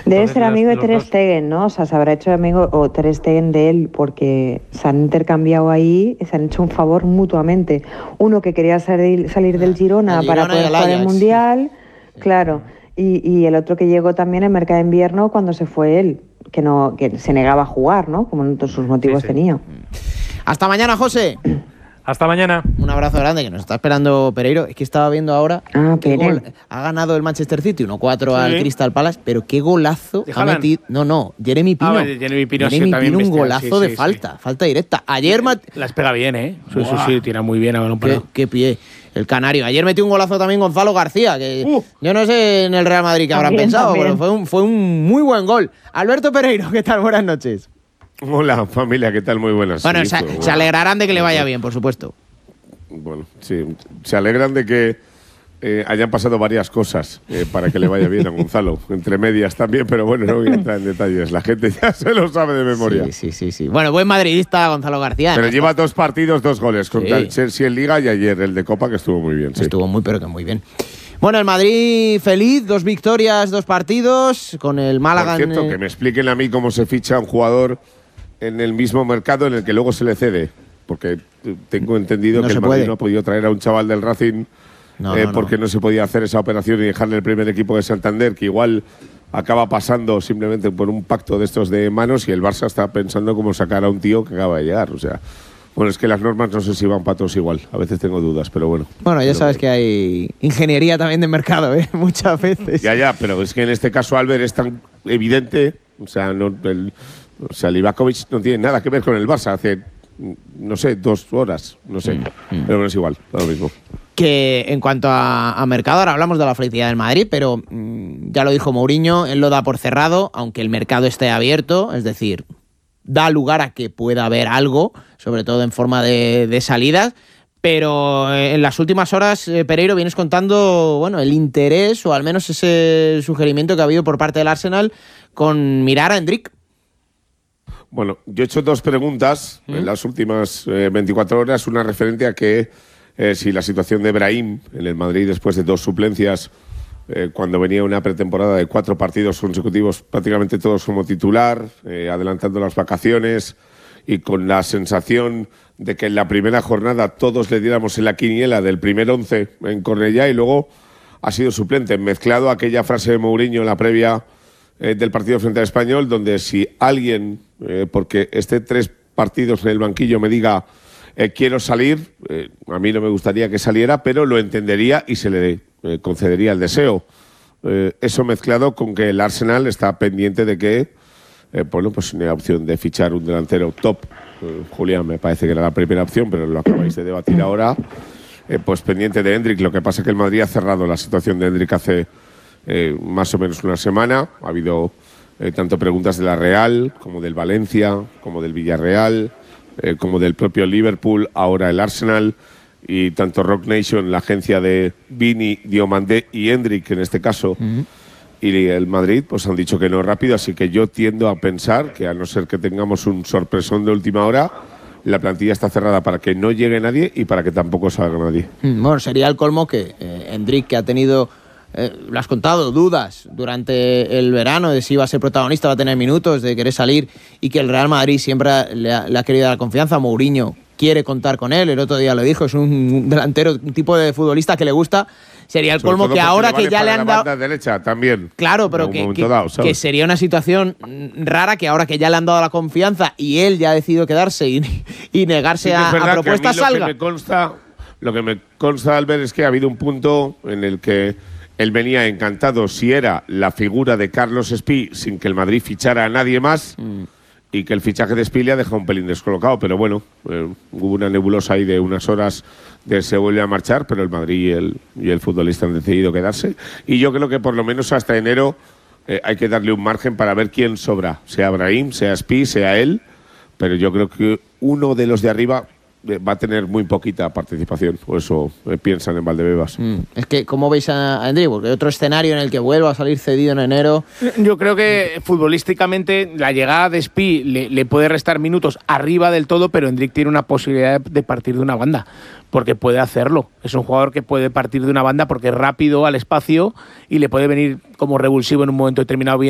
Debe ser amigo de Ter Stegen, ¿no? O sea, se habrá hecho amigo o Ter Stegen de él porque se han intercambiado ahí, se han hecho un favor mutuamente. Uno que quería salir del Girona para poder jugar el Mundial, claro, y el otro que llegó también en mercado de invierno cuando se fue él, que se negaba a jugar, ¿no? Como en todos sus motivos tenía. Hasta mañana, José. Hasta mañana. Un abrazo grande, que nos está esperando Pereiro. Es que estaba viendo ahora qué gol. Ha ganado el Manchester City 1-4 al Crystal Palace, pero qué golazo ha metido. No, Jeremy Pino. Jeremy Pino, un golazo de falta directa. Ayer las pega bien, ¿eh? Sí, tira muy bien a balón parado. Qué pie. El canario. Ayer metió un golazo también Gonzalo García, que yo no sé en el Real Madrid qué habrán pensado, pero fue un muy buen gol. Alberto Pereiro, ¿qué tal? Buenas noches. Hola, familia, ¿qué tal? Muy buenas. Bueno, se alegrarán de que le vaya bien, por supuesto. Bueno, sí, se alegran de que hayan pasado varias cosas para que le vaya bien a Gonzalo, entre medias también, pero bueno, no voy a entrar en detalles, la gente ya se lo sabe de memoria. Sí. Bueno, buen madridista Gonzalo García. Pero lleva 2 partidos, 2 goles, contra el Chelsea en Liga y ayer el de Copa, que estuvo muy bien. Estuvo muy bien. Bueno, el Madrid feliz, 2 victorias, 2 partidos, con el Málaga. Por cierto, que me expliquen a mí cómo se ficha un jugador en el mismo mercado en el que luego se le cede, porque tengo entendido que el Madrid no ha podido traer a un chaval del Racing porque no se podía hacer esa operación y dejarle el primer equipo de Santander, que igual acaba pasando simplemente por un pacto de estos de manos, y el Barça está pensando cómo sacar a un tío que acaba de llegar. O sea, bueno, es que las normas no sé si van para todos igual, a veces tengo dudas, pero bueno. Bueno, ya sabes que hay ingeniería también de mercado, muchas veces. Ya, pero es que en este caso Albert es tan evidente, o sea, Livakovic no tiene nada que ver con el Barça hace, no sé, 2 horas, no sé, pero no es igual, lo mismo. Que en cuanto a mercado, ahora hablamos de la felicidad del Madrid, pero ya lo dijo Mourinho, él lo da por cerrado, aunque el mercado esté abierto, es decir, da lugar a que pueda haber algo, sobre todo en forma de salidas, pero en las últimas horas, Pereiro, vienes contando el interés, o al menos ese sugerimiento que ha habido por parte del Arsenal con mirar a Endrick. Bueno, yo he hecho 2 preguntas en las últimas 24 horas, una referente a que si la situación de Brahim en el Madrid después de 2 suplencias, cuando venía una pretemporada de 4 partidos consecutivos, prácticamente todos como titular, adelantando las vacaciones y con la sensación de que en la primera jornada todos le diéramos en la quiniela del primer 11 en Cornellá, y luego ha sido suplente, mezclado a aquella frase de Mourinho en la previa del partido frente al Español, donde si alguien, porque esté 3 partidos en el banquillo, me diga quiero salir, a mí no me gustaría que saliera, pero lo entendería y se le concedería el deseo. Eso mezclado con que el Arsenal está pendiente de que pues una opción de fichar un delantero top. Julián me parece que era la primera opción, pero lo acabáis de debatir ahora. Pues pendiente de Endrick. Lo que pasa es que el Madrid ha cerrado la situación de Endrick hace más o menos una semana. Ha habido tanto preguntas de la Real, como del Valencia, como del Villarreal, como del propio Liverpool, ahora el Arsenal, y tanto Rock Nation, la agencia de Vini, Diomandé y Endrick, en este caso, y el Madrid, pues han dicho que no rápido, así que yo tiendo a pensar que, a no ser que tengamos un sorpresón de última hora, la plantilla está cerrada para que no llegue nadie y para que tampoco salga nadie. Bueno, sería el colmo que Endrick, que ha tenido, lo has contado, dudas durante el verano de si iba a ser protagonista, va a tener minutos, de querer salir, y que el Real Madrid siempre le ha querido dar confianza. Mourinho quiere contar con él, el otro día lo dijo, es un delantero, un tipo de futbolista que le gusta. Sería el colmo que ahora que ya le han dado... la derecha también. Claro, pero que sería una situación rara que ahora que ya le han dado la confianza y él ya ha decidido quedarse y negarse a propuestas, salga. Lo que me consta, Albert, es que ha habido un punto en el que él venía encantado si era la figura de Carlos Espí sin que el Madrid fichara a nadie más, y que el fichaje de Espí le ha dejado un pelín descolocado, pero bueno, hubo una nebulosa ahí de unas horas de se vuelve a marchar, pero el Madrid y el futbolista han decidido quedarse, y yo creo que por lo menos hasta enero hay que darle un margen para ver quién sobra, sea Brahim, sea Espí, sea él, pero yo creo que uno de los de arriba va a tener muy poquita participación, o eso piensan en Valdebebas. Es que, ¿cómo veis a Endrick? Porque otro escenario en el que vuelva a salir cedido en enero. Yo creo que futbolísticamente la llegada de Espí le puede restar minutos arriba del todo, pero Endrick tiene una posibilidad de partir de una banda, porque puede hacerlo. Es un jugador que puede partir de una banda porque es rápido al espacio y le puede venir como revulsivo en un momento determinado bien